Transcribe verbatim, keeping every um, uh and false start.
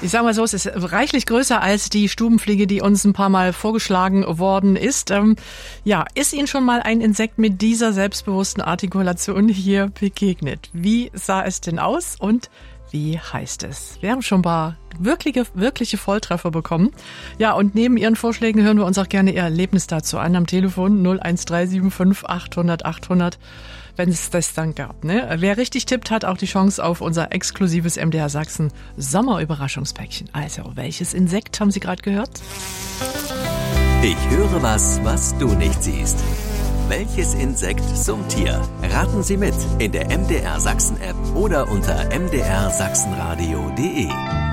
Ich sage mal so, es ist reichlich größer als die Stubenfliege, die uns ein paar Mal vorgeschlagen worden ist. Ähm, ja, ist Ihnen schon mal ein Insekt mit dieser selbstbewussten Artikulation hier begegnet? Wie sah es denn aus und wie heißt es? Wir haben schon ein paar wirkliche, wirkliche Volltreffer bekommen. Ja, und neben Ihren Vorschlägen hören wir uns auch gerne Ihr Erlebnis dazu an am Telefon null eins drei sieben fünf achthundert achthundert, wenn es das dann gab. Ne? Wer richtig tippt, hat auch die Chance auf unser exklusives M D R Sachsen Sommerüberraschungspäckchen. Also, welches Insekt haben Sie gerade gehört? Ich höre was, was du nicht siehst. Welches Insekt summt hier? Raten Sie mit in der M D R Sachsen App oder unter m d r sachsenradio punkt d e.